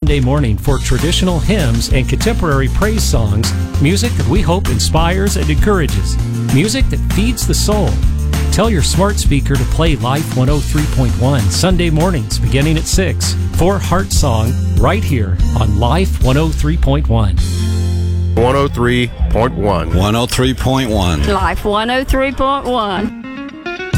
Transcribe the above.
Sunday morning for traditional hymns and contemporary praise songs, music that we hope inspires and encourages, music that feeds the soul. Tell your smart speaker to play Life 103.1 Sunday mornings beginning at 6 for Heart Song right here on Life 103.1. 103.1. 103.1. Life 103.1.